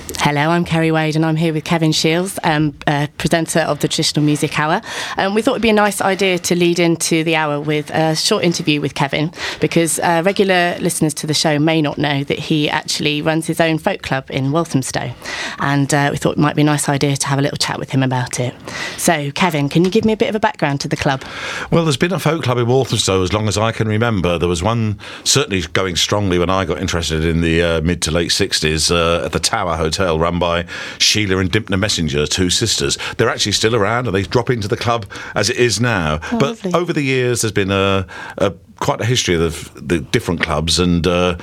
Hello, I'm Kerry Wade and I'm here with Kevin Shields, presenter of the Traditional Music Hour. We thought it would be a nice idea to lead into the hour with a short interview with Kevin, because regular listeners to the show may not know that he actually runs his own folk club in Walthamstow, and we thought it might be a nice idea to have a little chat with him about it. So, Kevin, can you give me a bit of a background to the club? Well, there's been a folk club in Walthamstow as long as I can remember. There was one certainly going strongly when I got interested in the mid to late 60s at the Tower Hotel, run by Sheila and Dimpner Messenger, two sisters. They're actually still around and they drop into the club as it is now. Oh, but lovely. Over the years there's been quite a history of the different clubs, and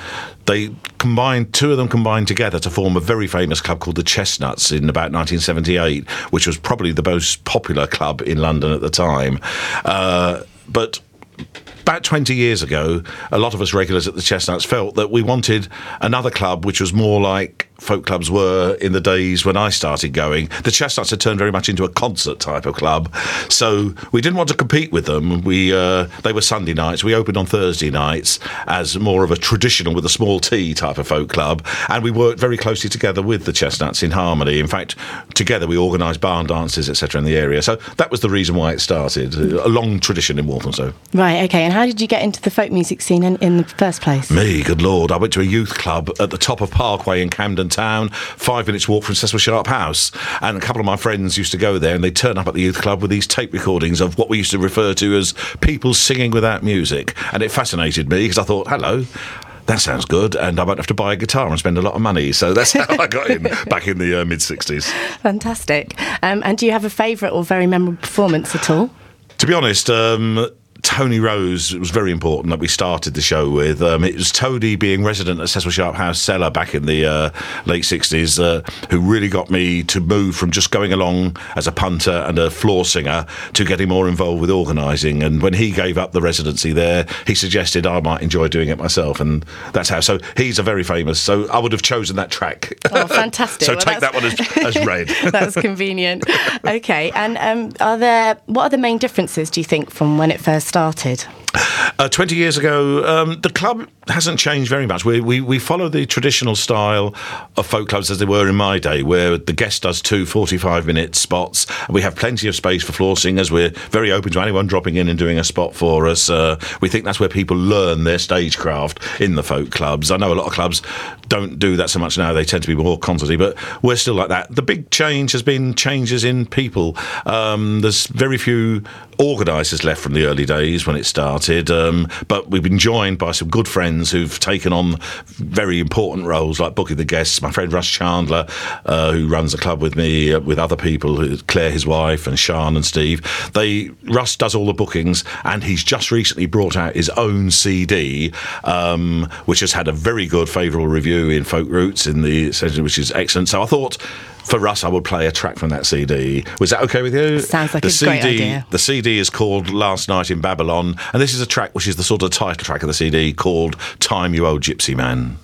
two of them combined together to form a very famous club called the Chestnuts in about 1978, which was probably the most popular club in London at the time. But about 20 years ago, a lot of us regulars at the Chestnuts felt that we wanted another club which was more like folk clubs were in the days when I started going. The Chestnuts had turned very much into a concert type of club, so we didn't want to compete with them. They were Sunday nights. We opened on Thursday nights as more of a traditional with a small T type of folk club, and we worked very closely together with the Chestnuts in harmony. In fact, together we organised barn dances, etc. in the area. So that was the reason why it started. A long tradition in Walthamstow. Right, OK. And how did you get into the folk music scene in the first place? Me, good Lord. I went to a youth club at the top of Parkway in Camden Town, 5 minutes walk from Cecil Sharp House, and a couple of my friends used to go there, and they'd turn up at the youth club with these tape recordings of what we used to refer to as people singing without music, and it fascinated me because I thought, hello, that sounds good, and I won't have to buy a guitar and spend a lot of money. So that's how I got in back in the mid-60s. Fantastic. And do you have a favourite or very memorable performance at all? To be honest, Tony Rose, it was very important that we started the show with. It was Tony, being resident at Cecil Sharp House Cellar back in the late 60s, who really got me to move from just going along as a punter and a floor singer to getting more involved with organising. And when he gave up the residency there, he suggested I might enjoy doing it myself, and that's how. So he's a very famous, so I would have chosen that track. Oh, fantastic. So take that one as read. That's convenient. OK, and what are the main differences, do you think, from when it first started? 20 years ago, the club hasn't changed very much. We follow the traditional style of folk clubs as they were in my day, where the guest does 2 45-minute spots. We have plenty of space for floor singers. We're very open to anyone dropping in and doing a spot for us. We think that's where people learn their stagecraft in the folk clubs. I know a lot of clubs don't do that so much now. They tend to be more concerty, but we're still like that. The big change has been changes in people. There's very few organisers left from the early days when it started, but we've been joined by some good friends who've taken on very important roles like booking the guests. My friend Russ Chandler, who runs the club with me, with other people, Claire, his wife, and Sian and Steve. Russ does all the bookings, and he's just recently brought out his own CD, which has had a very good favourable review in Folk Roots, which is excellent. So I thought, for us, I would play a track from that CD. Was that okay with you? Sounds like a great idea. The CD is called Last Night in Babylon, and this is a track which is the sort of title track of the CD called Time You Old Gypsy Man.